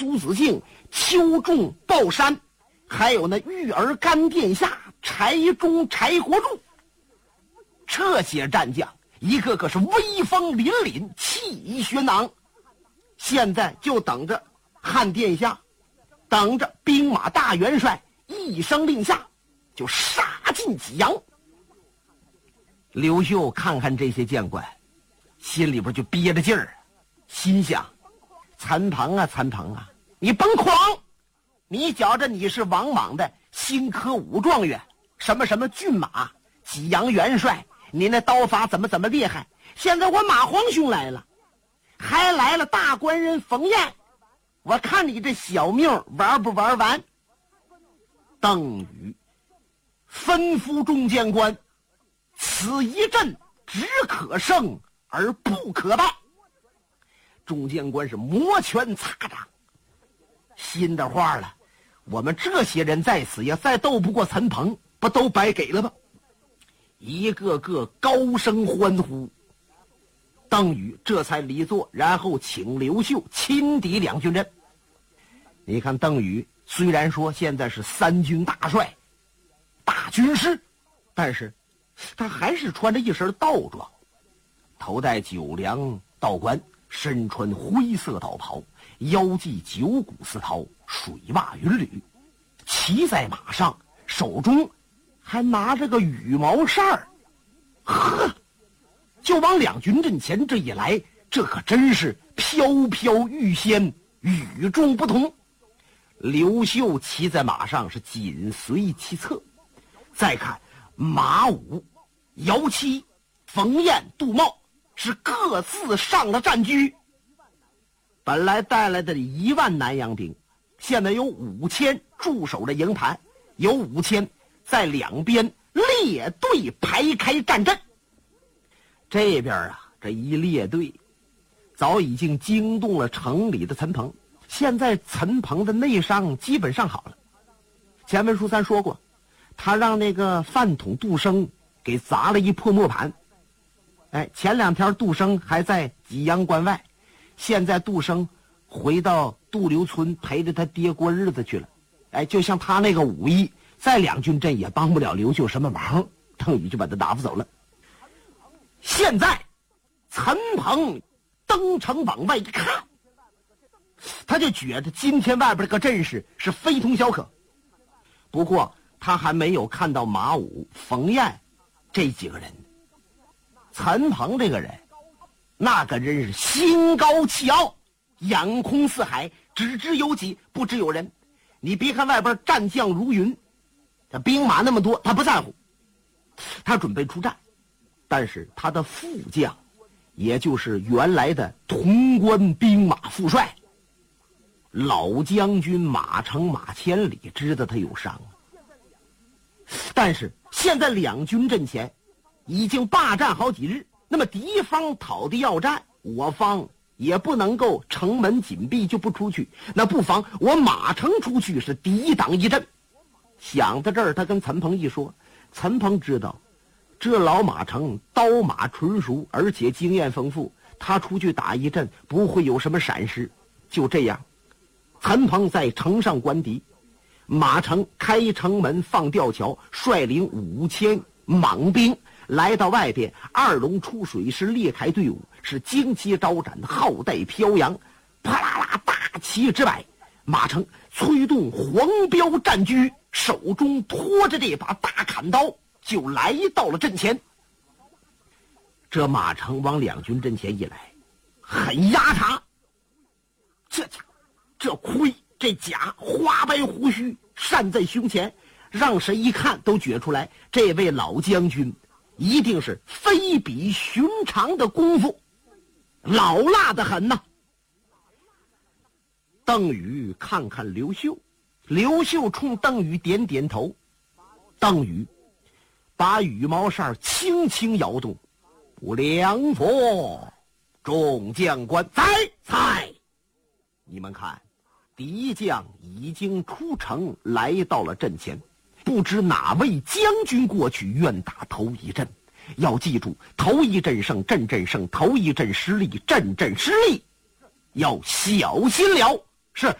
苏子敬、邱仲、鲍山，还有那玉儿干殿下柴中、柴国柱，这些战将一个个是威风凛凛，气宇轩昂。现在就等着汉殿下，等着兵马大元帅一声令下，就杀进济阳。刘秀看看这些将官，心里边就憋着劲儿，心想：陈鹏啊，陈鹏啊，你甭狂！你觉着你是王莽的新科武状元，什么什么骏马，济阳元帅，你那刀法怎么厉害？现在我马皇兄来了，还来了大官人冯彦，我看你这小命玩不玩完？邓禹吩咐众将官，此一阵只可胜而不可败。众将官是摩拳擦掌，心的话了，我们这些人在此要再斗不过陈鹏，不都白给了吗？一个个高声欢呼。邓禹这才离座，然后请刘秀亲抵两军阵。你看邓禹虽然说现在是三军大帅、大军师，但是他还是穿着一身道装，头戴九梁道冠，身穿灰色道袍，腰系九股丝绦，水袜云履，骑在马上，手中还拿着个羽毛扇儿，呵，就往两军阵前这一来，这可真是飘飘欲仙，与众不同。刘秀骑在马上是紧随其侧，再看马武、姚七、冯彦、杜茂是各自上了战车。本来带来的1万南阳兵，现在有5000驻守着营盘，有5000在两边列队排开战阵。这边啊，这一列队早已经惊动了城里的陈鹏。现在陈鹏的内伤基本上好了。前文书咱说过，他让那个饭桶杜生给砸了一破磨盘。前2天杜生还在济阳关外，现在杜生回到杜留村陪着他爹过日子去了。就像他那个武艺，在两军阵也帮不了刘秀什么忙，邓禹就把他打发走了。现在陈鹏登城往外一看，他就觉得今天外边这个阵势是非同小可。不过他还没有看到马武、冯彦这几个人。陈鹏这个人，那个真是心高气傲，眼空四海，只知有己，不知有人。你别看外边战将如云，这兵马那么多，他不在乎，他准备出战。但是他的副将，也就是原来的潼关兵马副帅老将军马成、马千里知道他有伤，但是现在两军阵前已经霸占好几日，那么敌方讨的要战，我方也不能够城门紧闭就不出去，那不妨我马成出去是抵挡一阵。想到这儿，他跟陈鹏一说，陈鹏知道这老马成刀马纯熟，而且经验丰富，他出去打一阵不会有什么闪失。就这样，陈鹏在城上关敌，马成开城门放吊桥，率领5000莽兵来到外边，二龙出水，是列开队伍，是旌旗招展，号带飘扬，啪啦啦大旗之外，马成催动黄标战车，手中拖着这把大砍刀，就来到了阵前。这马成往两军阵前一来，很压茶，这盔这甲花白胡须扇在胸前，让谁一看都觉出来，这位老将军一定是非比寻常的功夫，老辣得很呐。邓禹看看刘秀，刘秀冲邓禹点点头，邓禹把羽毛扇轻轻摇动，良佛众将官在，你们看，敌将已经出城，来到了阵前，不知哪位将军过去愿打头一阵。要记住，头一阵胜，阵阵胜；头一阵失利，阵阵失利。要小心了。是。